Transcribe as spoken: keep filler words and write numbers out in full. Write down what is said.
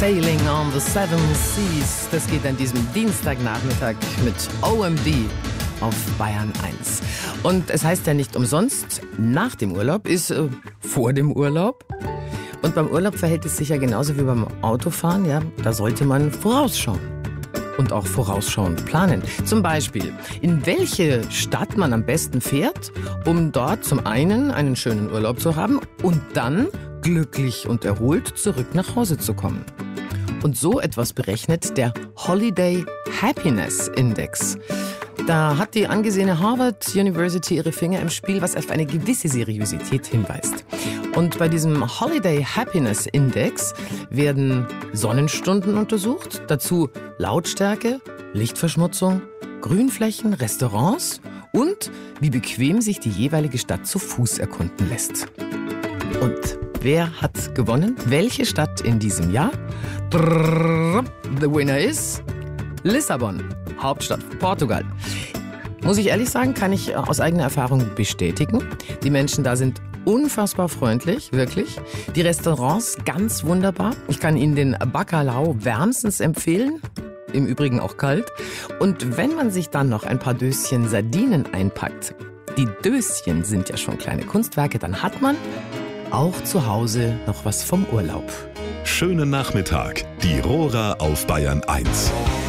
Sailing on the Seven Seas. Das geht an diesem Dienstagnachmittag mit O M D auf Bayern eins. Und es heißt ja nicht umsonst, nach dem Urlaub ist äh, vor dem Urlaub. Und beim Urlaub verhält es sich ja genauso wie beim Autofahren. Ja, da sollte man vorausschauen. Und auch vorausschauend planen. Zum Beispiel, in welche Stadt man am besten fährt, um dort zum einen einen schönen Urlaub zu haben und dann glücklich und erholt zurück nach Hause zu kommen. Und so etwas berechnet der Holiday Happiness Index. Da hat die angesehene Harvard University ihre Finger im Spiel, was auf eine gewisse Seriosität hinweist. Und bei diesem Holiday Happiness Index werden Sonnenstunden untersucht, dazu Lautstärke, Lichtverschmutzung, Grünflächen, Restaurants und wie bequem sich die jeweilige Stadt zu Fuß erkunden lässt. Und wer hat gewonnen? Welche Stadt in diesem Jahr? The winner is Lissabon, Hauptstadt Portugal. Muss ich ehrlich sagen, kann ich aus eigener Erfahrung bestätigen. Die Menschen da sind unfassbar freundlich, wirklich. Die Restaurants ganz wunderbar. Ich kann Ihnen den Bacalhau wärmstens empfehlen. Im Übrigen auch kalt. Und wenn man sich dann noch ein paar Döschen Sardinen einpackt, die Döschen sind ja schon kleine Kunstwerke, dann hat man auch zu Hause noch was vom Urlaub. Schönen Nachmittag, die Rohrer auf Bayern eins.